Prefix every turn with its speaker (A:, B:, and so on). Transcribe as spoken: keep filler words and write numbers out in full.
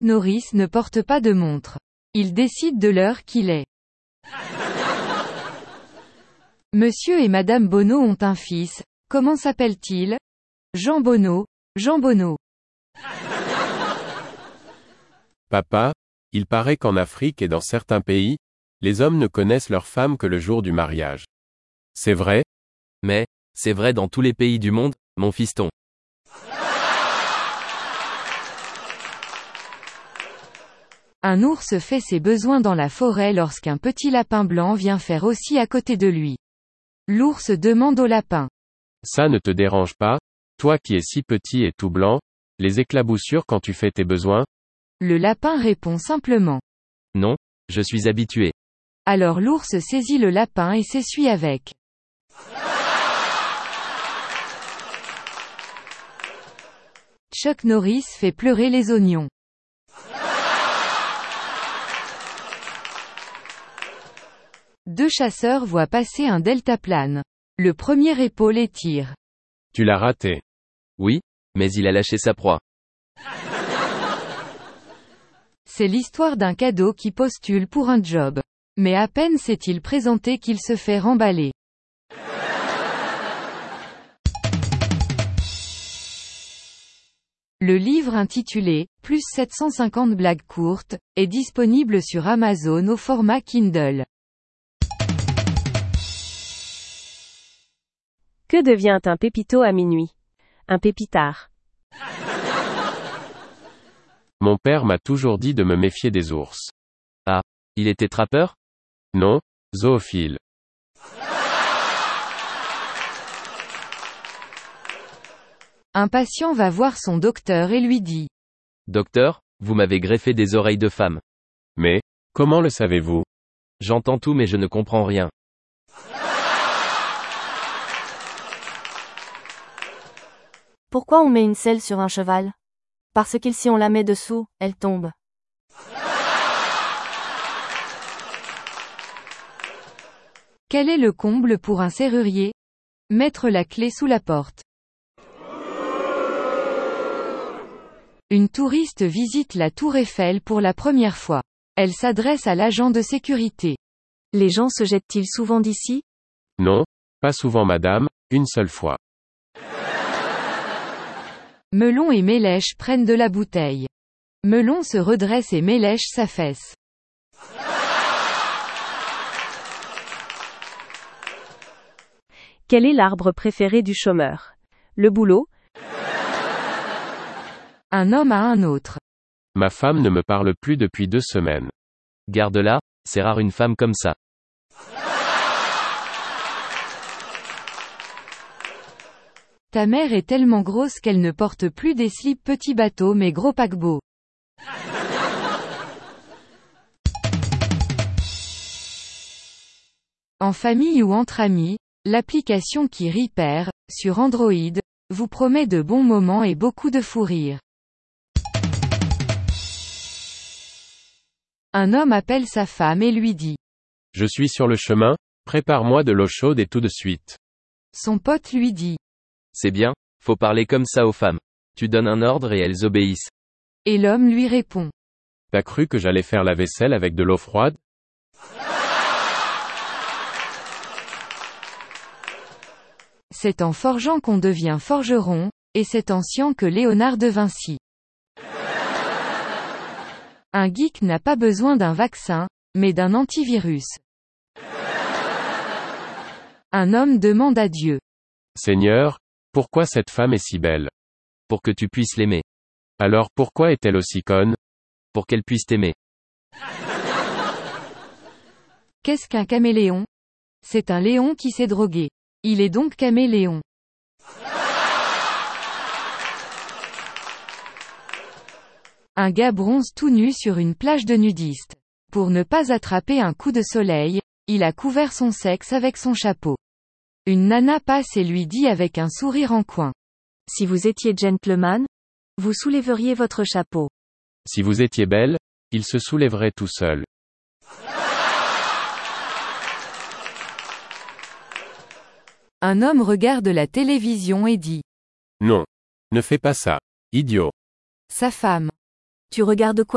A: Norris ne porte pas de montre. Il décide de l'heure qu'il est. Monsieur et Madame Bonneau ont un fils. Comment s'appelle-t-il? Jean Bonneau. Jean Bonneau.
B: Papa, il paraît qu'en Afrique et dans certains pays, les hommes ne connaissent leur femme que le jour du mariage. C'est vrai?
C: Mais, c'est vrai dans tous les pays du monde, mon fiston.
A: Un ours fait ses besoins dans la forêt lorsqu'un petit lapin blanc vient faire aussi à côté de lui. L'ours demande au lapin.
B: Ça ne te dérange pas, toi qui es si petit et tout blanc, les éclaboussures quand tu fais tes besoins?
A: Le lapin répond simplement.
C: Non, je suis habitué.
A: Alors l'ours saisit le lapin et s'essuie avec. Chuck Norris fait pleurer les oignons. Deux chasseurs voient passer un deltaplane. Le premier épaule et tire.
B: Tu l'as raté.
C: Oui, mais il a lâché sa proie.
A: C'est l'histoire d'un cadeau qui postule pour un job. Mais à peine s'est-il présenté qu'il se fait remballer. Le livre intitulé « Plus sept cent cinquante blagues courtes » est disponible sur Amazon au format Kindle.
D: Que devient un pépito à minuit? Un pépitard.
B: Mon père m'a toujours dit de me méfier des ours.
C: Ah, il était trappeur?
B: Non, zoophile.
A: Un patient va voir son docteur et lui dit.
C: Docteur, vous m'avez greffé des oreilles de femme.
B: Mais, comment le savez-vous?
C: J'entends tout mais je ne comprends rien.
E: Pourquoi on met une selle sur un cheval? Parce que si on la met dessous, elle tombe.
A: Quel est le comble pour un serrurier? Mettre la clé sous la porte. Une touriste visite la tour Eiffel pour la première fois. Elle s'adresse à l'agent de sécurité.
D: Les gens se jettent-ils souvent d'ici?
B: Non, pas souvent madame, une seule fois.
A: Melon et Mélèche prennent de la bouteille. Melon se redresse et Mélèche s'affaisse.
D: Quel est l'arbre préféré du chômeur? Le boulot?
A: Un homme à un autre.
B: Ma femme ne me parle plus depuis deux semaines.
C: Garde-la, c'est rare une femme comme ça.
A: Ta mère est tellement grosse qu'elle ne porte plus des slips petits bateaux mais gros paquebots. En famille ou entre amis, l'application qui rit perd, sur Android, vous promet de bons moments et beaucoup de fou rire. Un homme appelle sa femme et lui dit.
B: Je suis sur le chemin, prépare-moi de l'eau chaude et tout de suite.
A: Son pote lui dit.
C: C'est bien, faut parler comme ça aux femmes. Tu donnes un ordre et elles obéissent.
A: Et l'homme lui répond.
B: T'as cru que j'allais faire la vaisselle avec de l'eau froide?
A: C'est en forgeant qu'on devient forgeron, et c'est en sciant que Léonard de Vinci. Un geek n'a pas besoin d'un vaccin, mais d'un antivirus. Un homme demande à Dieu.
B: Seigneur, pourquoi cette femme est si belle?
C: Pour que tu puisses l'aimer.
B: Alors pourquoi est-elle aussi conne?
C: Pour qu'elle puisse t'aimer.
A: Qu'est-ce qu'un caméléon? C'est un léon qui s'est drogué. Il est donc caméléon. Un gars bronze tout nu sur une plage de nudistes. Pour ne pas attraper un coup de soleil, il a couvert son sexe avec son chapeau. Une nana passe et lui dit avec un sourire en coin.
D: Si vous étiez gentleman, vous soulèveriez votre chapeau.
B: Si vous étiez belle, il se soulèverait tout seul.
A: Un homme regarde la télévision et dit.
B: Non. Ne fais pas ça. Idiot.
A: Sa femme.
E: Tu regardes quoi?